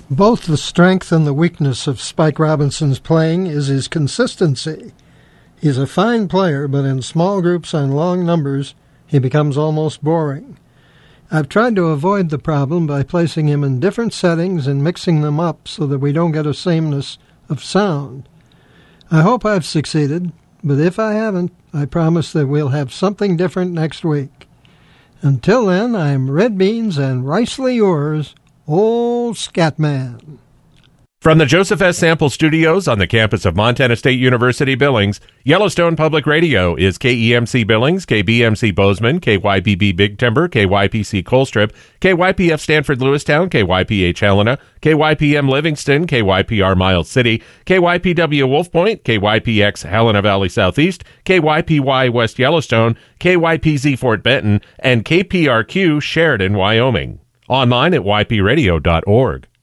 Both the strength and the weakness of Spike Robinson's playing is his consistency. He's a fine player, but in small groups and long numbers, he becomes almost boring. I've tried to avoid the problem by placing him in different settings and mixing them up so that we don't get a sameness of sound. I hope I've succeeded, but if I haven't, I promise that we'll have something different next week. Until then, I'm Red Beans and ricely yours, Old Scatman. From the Joseph S. Sample Studios on the campus of Montana State University Billings, Yellowstone Public Radio is KEMC Billings, KBMC Bozeman, KYPB Big Timber, KYPC Colstrip, KYPF Stanford Lewistown, KYPH Helena, KYPM Livingston, KYPR Miles City, KYPW Wolf Point, KYPX Helena Valley Southeast, KYPY West Yellowstone, KYPZ Fort Benton, and KPRQ Sheridan, Wyoming. Online at ypradio.org.